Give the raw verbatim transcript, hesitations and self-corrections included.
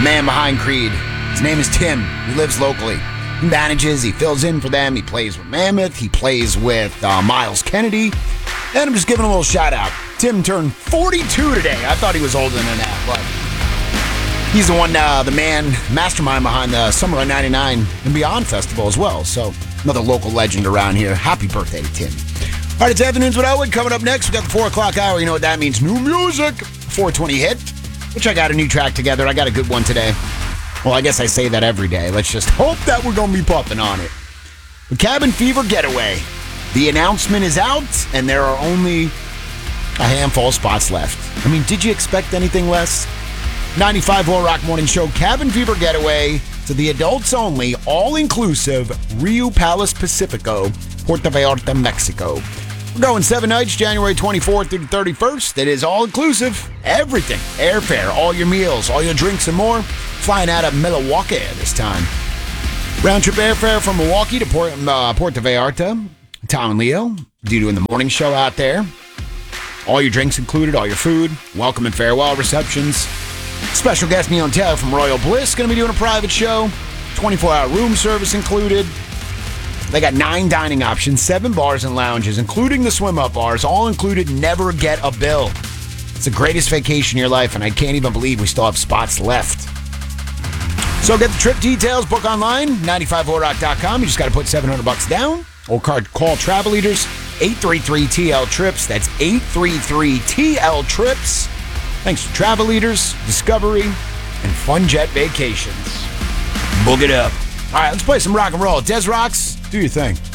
man behind Creed. His name is Tim. He lives locally. He manages, he fills in for them, he plays with Mammoth, he plays with uh, Miles Kennedy. And I'm just giving a little shout out. Tim turned forty-two today. I thought he was older than that, but he's the one, uh, the man, mastermind behind the Summer of ninety-nine and Beyond Festival as well. So another local legend around here. Happy birthday to Tim. All right, it's Afternoons with Elwood coming up next. We got the four o'clock hour. You know what that means. New music. four twenty hit, which I got a new track together. I got a good one today. Well, I guess I say that every day. Let's just hope that we're going to be puffing on it. The Cabin Fever Getaway. The announcement is out, and there are only a handful of spots left. I mean, did you expect anything less? ninety-five All Rock Morning Show, Cabin Fever Getaway to the adults only, all-inclusive Rio Palace Pacifico, Puerto Vallarta, Mexico. We're going seven nights, January twenty-fourth through the thirty-first. It is all-inclusive. Everything. Airfare, all your meals, all your drinks and more. Flying out of Milwaukee this time. Round-trip airfare from Milwaukee to Port, uh, Puerto Vallarta. Tom and Leo, do doing the morning show out there. All your drinks included, all your food. Welcome and farewell receptions. Special guest Neil and Taylor from Royal Bliss going to be doing a private show. twenty-four hour room service included. They got nine dining options, seven bars and lounges, including the swim-up bars, all included, never get a bill. It's the greatest vacation of your life, and I can't even believe we still have spots left. So get the trip details, book online, ninety-five o rock dot com. You just got to put seven hundred bucks down, or card, call Travel Leaders, eight three three T L Trips. That's eight three three T L Trips. Thanks to Travel Leaders, Discovery, and Fun Jet Vacations. Book it up. All right, let's play some rock and roll. Des Rocks, do your thing.